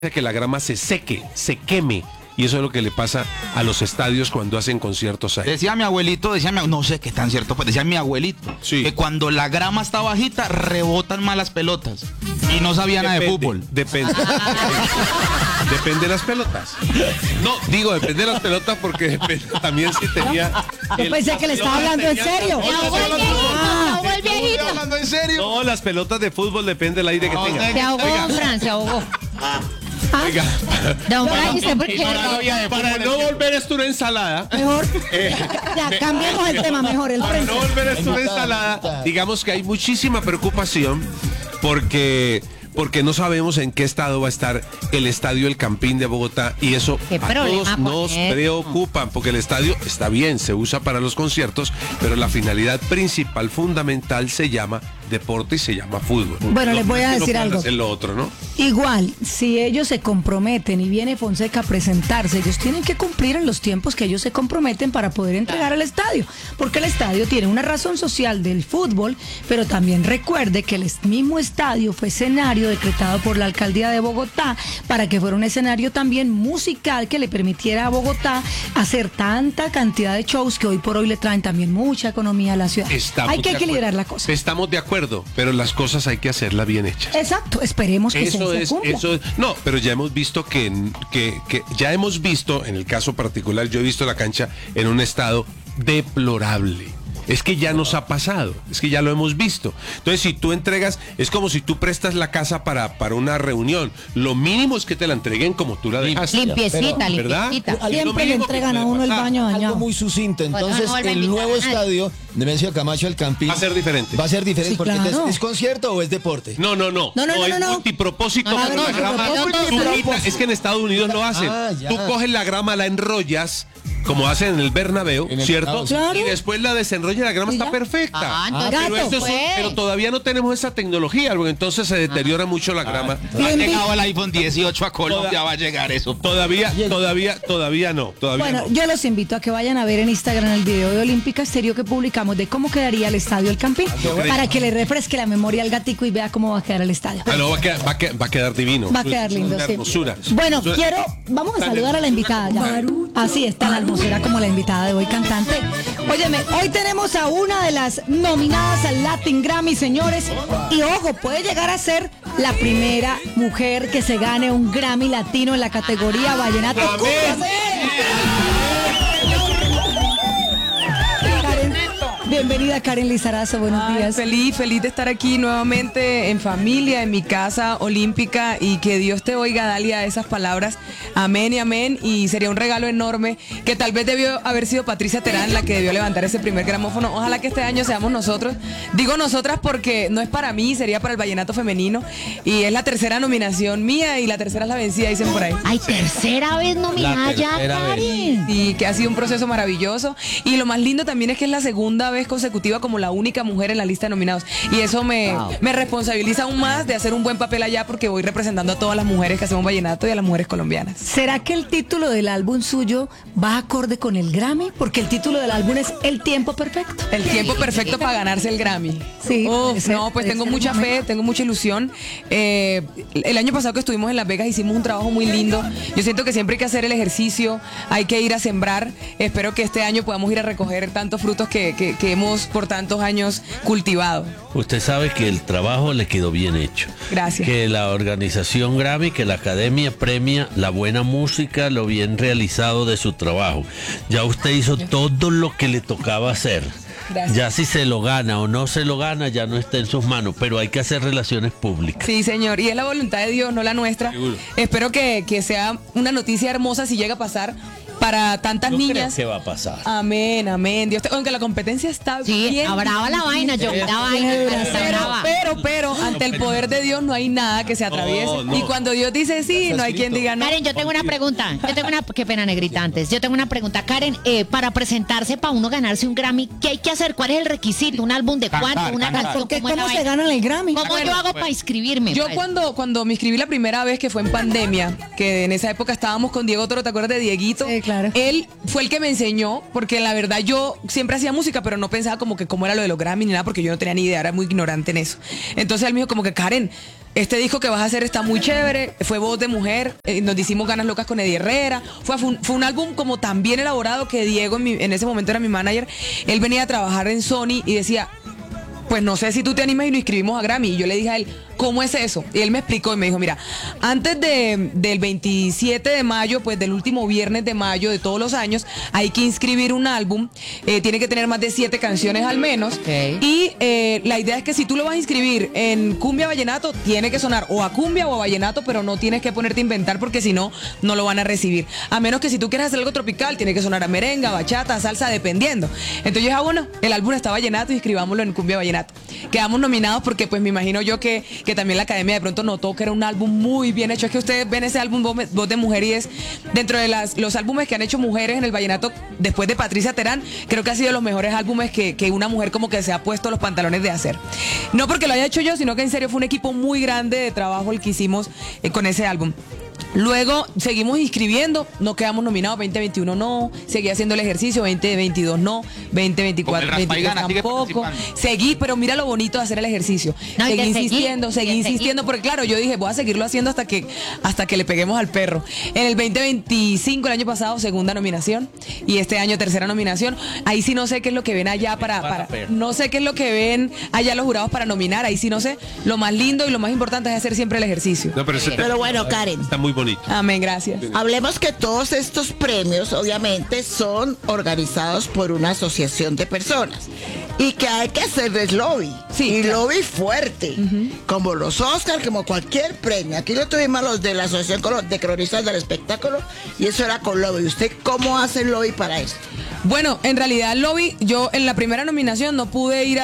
que la grama se seque, se queme. Y eso es lo que le pasa a los estadios cuando hacen conciertos ahí. Decía mi abuelito, no sé qué tan cierto, pues decía mi abuelito, sí, que cuando la grama está bajita, rebotan más las pelotas. Y no sabía nada de fútbol. Depende. Depende de las pelotas. No, digo, depende de las pelotas porque depende también si tenía... Yo pensé que le estaba hablando en serio. el viejito. ¿Hablando en serio? No, las pelotas de fútbol depende del aire que tenga. Se ahogó, Fran, se ahogó. Oiga, Don Fran, ¿y usted por qué? para no volver esto una ensalada... Mejor. Ya, cambiemos el tema mejor. El Para no volver esto una ensalada, digamos que hay muchísima preocupación porque no sabemos en qué estado va a estar el estadio El Campín de Bogotá y eso a todos nos preocupa porque el estadio está bien, se usa para los conciertos, pero la finalidad principal, fundamental, se llama deporte y se llama fútbol. Bueno, les voy a decir algo. Hacer lo otro, ¿no? Igual, si ellos se comprometen y viene Fonseca a presentarse, ellos tienen que cumplir en los tiempos que ellos se comprometen para poder entregar al estadio, porque el estadio tiene una razón social del fútbol, pero también recuerde que el mismo estadio fue escenario decretado por la alcaldía de Bogotá para que fuera un escenario también musical que le permitiera a Bogotá hacer tanta cantidad de shows que hoy por hoy le traen también mucha economía a la ciudad. Hay que equilibrar la cosa. Estamos de acuerdo, pero las cosas hay que hacerlas bien hechas. Exacto, esperemos que se cumpla. No, pero ya hemos visto que ya hemos visto, en el caso particular, yo he visto la cancha en un estado deplorable. Es que ya nos ha pasado, es que ya lo hemos visto. Entonces, si tú entregas, es como si tú prestas la casa para una reunión. Lo mínimo es que te la entreguen como tú la dejaste. Limpiecita, ¿verdad? limpiecita. Siempre le entregan a uno el baño dañado. Algo muy sucinto. Entonces, Bueno, no el nuevo estadio Nemesio Camacho El Campín Va a ser diferente. Va a ser diferente Sí, porque claro. ¿es concierto o es deporte? No. Es multipropósito. Con la grama. Es que en Estados Unidos lo hacen. Ya. Tú coges la grama, la enrollas, como hacen en el Bernabéu, ¿cierto? Claro. Y después la desenrollas y la grama está perfecta. Pero todavía no tenemos esa tecnología, porque entonces se deteriora mucho la grama. Ha llegado el iPhone 18 a Colombia, va a llegar eso. Todavía no. Bueno, yo los invito a que vayan a ver en Instagram el video de Olímpica Estéreo que publicamos de cómo quedaría el estadio El Campín, para que le refresque la memoria al gatico y vea cómo va a quedar el estadio. Bueno, va a quedar divino. Va a quedar lindo, Una sí. hermosura. Bueno, vamos a saludar a la invitada ya. Así está la hermosura como la invitada de hoy, cantante. Óyeme, hoy tenemos a una de las nominadas al Latin Grammy, señores. Y ojo, puede llegar a ser la primera mujer que se gane un Grammy latino en la categoría Vallenato. Bienvenida Karen Lizarazo, buenos días. Feliz de estar aquí nuevamente en familia, en mi casa olímpica y que Dios te oiga, Dalia, esas palabras. Amén y amén. Y sería un regalo enorme que tal vez debió haber sido Patricia Terán la que debió levantar ese primer gramófono. Ojalá que este año seamos nosotros. Digo nosotras porque no es para mí, sería para el vallenato femenino. Y es la tercera nominación mía y la tercera es la vencida, dicen por ahí. Ay, tercera vez nominada ya, Karen. Y que ha sido un proceso maravilloso. Y lo más lindo también es que es la segunda vez consecutiva como la única mujer en la lista de nominados. Y eso me responsabiliza aún más de hacer un buen papel allá porque voy representando a todas las mujeres que hacemos vallenato y a las mujeres colombianas. ¿Será que el título del álbum suyo va acorde con el Grammy? Porque el título del álbum es El Tiempo Perfecto. El tiempo perfecto para ganarse el Grammy. Sí. Pues tengo mucha fe, tengo mucha ilusión. El año pasado que estuvimos en Las Vegas hicimos un trabajo muy lindo. Yo siento que siempre hay que hacer el ejercicio, hay que ir a sembrar. Espero que este año podamos ir a recoger tantos frutos que hemos por tantos años cultivado. Usted sabe que el trabajo le quedó bien hecho. Gracias. Que la organización Grammy, que la academia premia la buena música, lo bien realizado de su trabajo. Ya usted hizo todo lo que le tocaba hacer. Gracias. Ya si se lo gana o no se lo gana, ya no está en sus manos, pero hay que hacer relaciones públicas. Sí, señor, y es la voluntad de Dios, no la nuestra. Seguro. Espero que sea una noticia hermosa si llega a pasar para tantas niñas. Creo que va a pasar. Amén, amén. Dios aunque la competencia está bien. Brava la vaina, yo la vaina. Pero ante el poder de Dios no hay nada que se atraviese. No. Y cuando Dios dice sí, no hay quien diga no. Karen, yo tengo una pregunta. Qué pena, negrita, antes. Yo tengo una pregunta, Karen. Para presentarse, para uno ganarse un Grammy, ¿qué hay que hacer? ¿Cuál es el requisito? ¿Un álbum de cuánto? ¿Una canción? ¿Cómo se gana el Grammy? ¿Cómo yo hago para inscribirme? Yo cuando me inscribí la primera vez, que fue en pandemia, que en esa época estábamos con Diego Toro, ¿te acuerdas de Dieguito? Sí, claro. Él fue el que me enseñó, porque la verdad yo siempre hacía música, pero no pensaba como que cómo era lo de los Grammy ni nada, porque yo no tenía ni idea, era muy ignorante en eso. Entonces él me dijo como que, Karen, este disco que vas a hacer está muy chévere, fue voz de mujer, nos hicimos Ganas Locas con Eddie Herrera, fue un álbum como tan bien elaborado que Diego en ese momento era mi manager, él venía a trabajar en Sony y decía, pues no sé si tú te animas y lo inscribimos a Grammy. Y yo le dije a él, ¿cómo es eso? Y él me explicó y me dijo, mira, antes del 27 de mayo, pues del último viernes de mayo de todos los años, hay que inscribir un álbum, tiene que tener más de 7 canciones al menos. Okay. Y la idea es que si tú lo vas a inscribir en cumbia vallenato, tiene que sonar o a cumbia o a vallenato, pero no tienes que ponerte a inventar porque si no, no lo van a recibir. A menos que si tú quieres hacer algo tropical, tiene que sonar a merenga, bachata, salsa, dependiendo. Entonces yo dije, bueno, el álbum está vallenato y inscribámoslo en cumbia vallenato. Quedamos nominados porque pues me imagino yo que también la academia de pronto notó que era un álbum muy bien hecho. Es que ustedes ven ese álbum Voz de Mujer y es dentro de los álbumes que han hecho mujeres en el vallenato después de Patricia Terán, creo que ha sido de los mejores álbumes que una mujer como que se ha puesto los pantalones de hacer. No porque lo haya hecho yo, sino que en serio fue un equipo muy grande de trabajo el que hicimos con ese álbum. Luego seguimos inscribiendo, no quedamos nominados, 2021 no, seguí haciendo el ejercicio, 2022 no, 2024 2023 tampoco. Seguí, pero mira lo bonito de hacer el ejercicio. No, seguí insistiendo, porque claro, yo dije, voy a seguirlo haciendo hasta que le peguemos al perro. En el 2025, el año pasado, segunda nominación, y este año tercera nominación. Ahí sí no sé qué es lo que ven allá no sé qué es lo que ven allá los jurados para nominar, ahí sí no sé. Lo más lindo y lo más importante es hacer siempre el ejercicio. No, pero bueno, Karen. Está muy bonito. Amén, gracias. Hablemos que todos estos premios obviamente son organizados por una asociación de personas y que hay que hacerles lobby. Sí, y claro. lobby fuerte, como los Oscars, como cualquier premio. Aquí lo tuvimos los de la Asociación de Cronistas del Espectáculo y eso era con lobby. ¿Usted cómo hace el lobby para esto? Bueno, en realidad el lobby, yo en la primera nominación no pude ir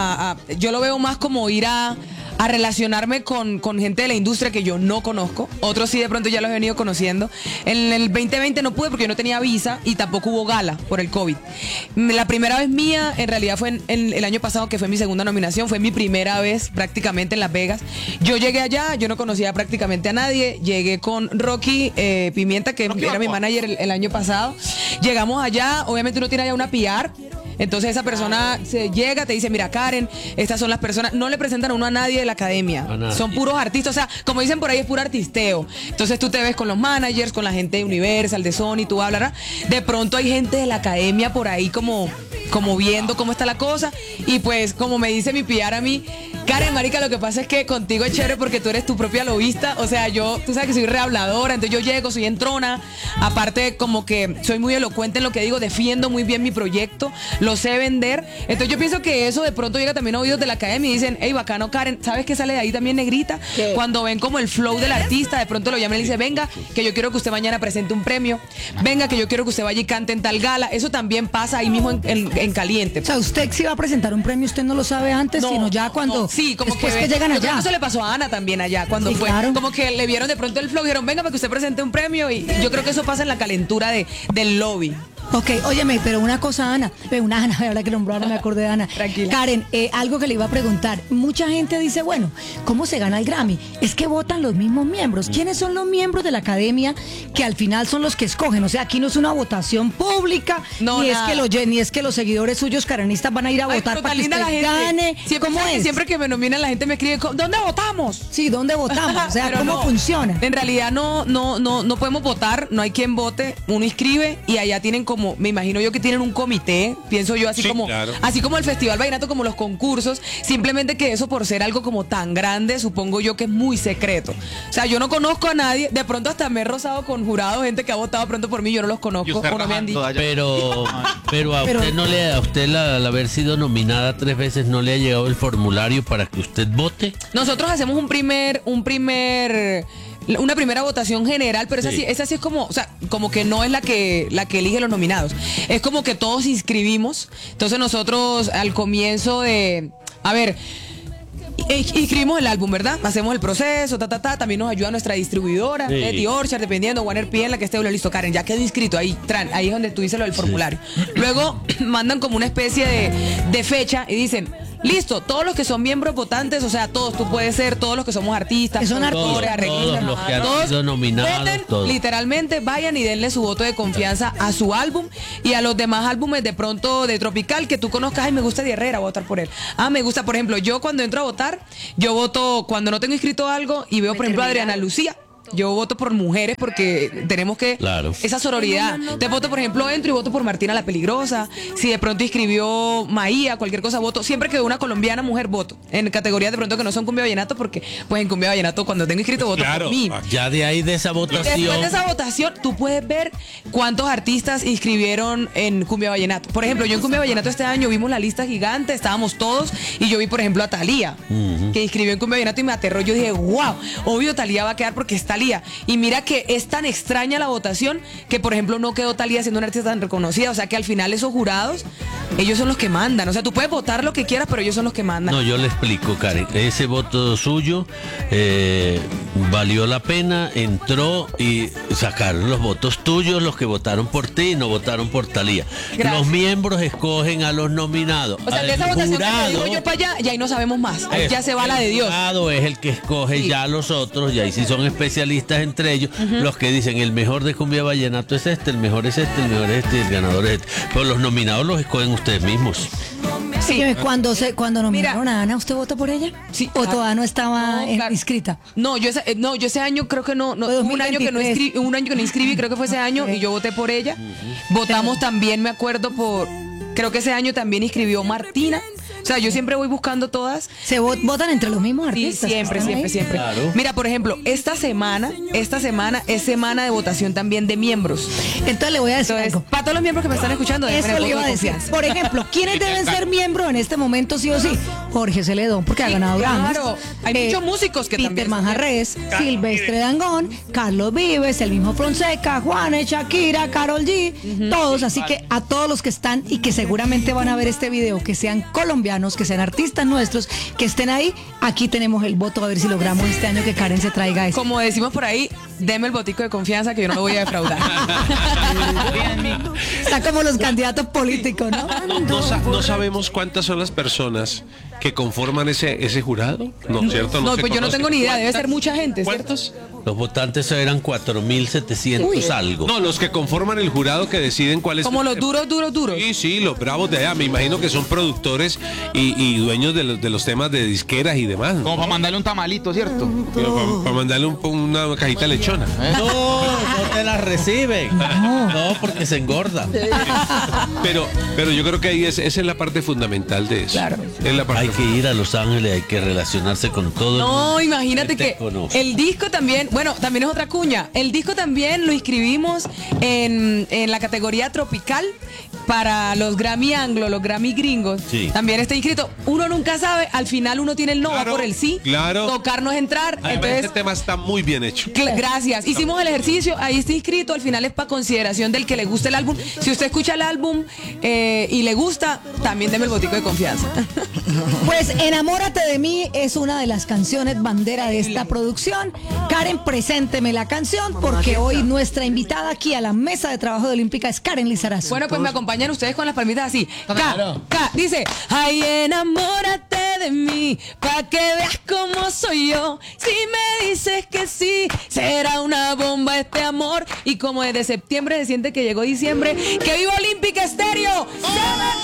yo lo veo más como ir a relacionarme con gente de la industria que yo no conozco. Otros sí de pronto ya los he venido conociendo. En el 2020 no pude porque yo no tenía visa y tampoco hubo gala por el COVID. La primera vez mía en realidad fue en el año pasado, que fue mi segunda nominación. Fue mi primera vez prácticamente en Las Vegas. Yo llegué allá, yo no conocía prácticamente a nadie. Llegué con Rocky Pimienta, que era mi manager el año pasado. Llegamos allá, obviamente uno tiene allá una PR. Entonces esa persona se llega, te dice, mira Karen, estas son las personas, no le presentan a uno a nadie de la academia, son puros artistas, o sea, como dicen por ahí, es puro artisteo. Entonces tú te ves con los managers, con la gente de Universal, de Sony, tú hablas, de pronto hay gente de la academia por ahí como viendo cómo está la cosa, y pues como me dice mi PR a mí, Karen, marica, lo que pasa es que contigo es chévere porque tú eres tu propia lobista, o sea, tú sabes que soy rehabladora, entonces yo llego, soy entrona, aparte como que soy muy elocuente en lo que digo, defiendo muy bien mi proyecto, lo sé vender, entonces yo pienso que eso de pronto llega también a oídos de la academia y dicen, hey, bacano Karen, ¿sabes qué sale de ahí también, negrita? ¿Qué? Cuando ven como el flow del artista, de pronto lo llaman y le dicen, venga, que yo quiero que usted mañana presente un premio, venga, que yo quiero que usted vaya y cante en tal gala, eso también pasa ahí mismo en caliente. O sea, usted si va a presentar un premio, usted no lo sabe antes, sino ya cuando sí, como después que llegan yo creo allá. que eso le pasó a Ana también allá, cuando Sí, fue claro. como que le vieron de pronto el flow y dijeron, venga para que usted presente un premio, y yo creo que eso pasa en la calentura del lobby. Ok, óyeme, pero una cosa, Ana, ahora que nombró Ana, me acordé de Ana. Tranquila. Karen, algo que le iba a preguntar. Mucha gente dice, bueno, ¿cómo se gana el Grammy? Es que votan los mismos miembros. ¿Quiénes son los miembros de la academia que al final son los que escogen? O sea, aquí no es una votación pública, No, ni nada. es que los seguidores suyos karenistas van a ir a Ay, votar pero para tan que linda usted la gente. gane. ¿Cómo es? Siempre que me nominan la gente me escribe, ¿dónde votamos? Sí, ¿dónde votamos? O sea, Pero ¿cómo no. funciona? En realidad no podemos votar, no hay quien vote, uno inscribe y allá tienen como, me imagino yo que tienen un comité, pienso yo, así Sí, como claro. así como el Festival Vallenato, como los concursos, simplemente que eso por ser algo como tan grande, supongo yo que es muy secreto. O sea, yo no conozco a nadie, de pronto hasta me he rozado con jurados, gente que ha votado pronto por mí, yo no los conozco, o no me han dicho. Pero a usted al haber sido nominada 3 veces no le ha llegado el formulario para que usted vote. Nosotros hacemos una primera votación general, pero esa sí es como, o sea, como que no es la que elige los nominados. Es como que todos inscribimos. Entonces nosotros al comienzo inscribimos el álbum, ¿verdad? Hacemos el proceso, también nos ayuda nuestra distribuidora, Sí. The Orchard, dependiendo, Warner P, en la que esté, listo, Karen, ya quedó inscrito, ahí es donde tú dices lo del formulario. Luego mandan como una especie de fecha y dicen, listo, todos los que son miembros votantes, o sea, todos, tú puedes ser, todos los que somos artistas, Que son productores, todos los que han sido nominados, voten, todos. literalmente vayan y denle su voto de confianza a su álbum y a los demás álbumes de pronto de Tropical que tú conozcas. Ay, me gusta de Herrera, voy a votar por él. Ah, me gusta, por ejemplo, yo cuando entro a votar, yo voto cuando no tengo inscrito algo y veo, por ejemplo, a Adriana Lucía. Yo voto por mujeres porque tenemos que... Claro. Esa sororidad. Te voto, por ejemplo, entro y voto por Martina la Peligrosa. Si de pronto inscribió Maía, cualquier cosa, voto. Siempre que veo una colombiana mujer, voto. En categorías de pronto que no son cumbia vallenato, porque pues en cumbia vallenato cuando tengo inscrito voto por mí. Ya de ahí de esa votación. Después de esa votación, tú puedes ver cuántos artistas inscribieron en cumbia vallenato. Por ejemplo, yo en cumbia vallenato este año vimos la lista gigante, estábamos todos, y yo vi, por ejemplo, a Thalía, que inscribió en cumbia vallenato y me aterró. Yo dije, wow, obvio Thalía va a quedar porque es Thalía. Y mira que es tan extraña la votación que, por ejemplo, no quedó Thalía siendo una artista tan reconocida. O sea que al final esos jurados, ellos son los que mandan. O sea, tú puedes votar lo que quieras, pero ellos son los que mandan. No, yo le explico, Karen. Ese voto suyo valió la pena, entró y sacaron los votos tuyos, los que votaron por ti y no votaron por Thalía. Gracias. Los miembros escogen a los nominados. O sea, de esa votación que te digo yo para allá, ya ahí no sabemos más. Ahí ya se va la de Dios. El jurado es el que escoge Sí. ya a los otros, y ahí sí son especialistas entre ellos, los que dicen el mejor de cumbia vallenato es este, el mejor es este, el mejor es este, y el ganador es este. Pero los nominados los escogen ustedes mismos. Sí. Cuando nominaron a Ana, ¿usted votó por ella? Sí. ¿O todavía no estaba claro. inscrita? No, yo ese año creo que no, Fue hubo un año que no 2023. un año que no inscribí, creo que fue ese año, y yo voté por ella. Votamos también, me acuerdo, creo que ese año también inscribió Martina. O sea, yo siempre voy buscando todas. ¿Se votan entre los mismos Sí, artistas? siempre. Claro. Mira, por ejemplo, esta semana es semana de votación también de miembros. Entonces le voy a decir Entonces, algo. para todos los miembros que me están escuchando, Eso déjenme le iba voto a de decir. confianza. Por ejemplo, ¿quiénes deben ser miembros en este momento sí o sí? Jorge Celedón, porque ha ganado Grammys. Claro, hay muchos músicos que Peter también son Manjarres, Silvestre Dangond, Carlos Vives, el mismo Fonseca, Juanes, Shakira, Karol G, todos. Así que a todos los que están y que seguramente van a ver este video, que sean colombianos, que sean artistas nuestros, que estén ahí, aquí tenemos el voto a ver si logramos este año que Karen se traiga esto. Como decimos por ahí, deme el botico de confianza que yo no lo voy a defraudar. Está como los candidatos políticos, ¿no? No sabemos cuántas son las personas que conforman ese jurado. No, ¿cierto? No, se pues yo no conoce. tengo ni idea, debe ser ¿Cuántas? mucha gente, ¿cierto? ¿Cuántos? Los votantes eran 4.700 algo. No, los que conforman el jurado que deciden cuál es. Como los duros. Sí, los bravos de allá. Me imagino que son productores y dueños de los temas de disqueras y demás. Como para mandarle un tamalito, ¿cierto? Para mandarle una cajita lechona. No te la reciben. No, porque se engorda. Pero yo creo que ahí esa es la parte fundamental de eso. Claro. Es la parte Hay que ir a Los Ángeles, hay que relacionarse con todo. No, el mundo imagínate te que conoce. el disco también, bueno, también es otra cuña. El disco también lo inscribimos en la categoría tropical para los Grammy anglo, los Grammy gringos. Sí. También está inscrito. Uno nunca sabe, al final uno tiene el no, Claro, va por el sí. claro. Tocar no es entrar. Además, Entonces, este tema está muy bien hecho. gracias. Hicimos el ejercicio, ahí está inscrito, al final es para consideración del que le guste el álbum. Si usted escucha el álbum y le gusta, también deme el botico de confianza. Pues Enamórate de mí es una de las canciones bandera de esta producción. Karen, presénteme la canción porque hoy nuestra invitada aquí a la mesa de trabajo de Olímpica es Karen Lizarazo. Bueno, pues me acompañan ustedes con las palmitas así. Claro. Dice, ay, enamórate de mí, pa' que veas cómo soy yo. Si me dices que sí, será una bomba este amor. Y como desde septiembre se siente que llegó diciembre, ¡que viva Olímpica Estéreo! ¡Se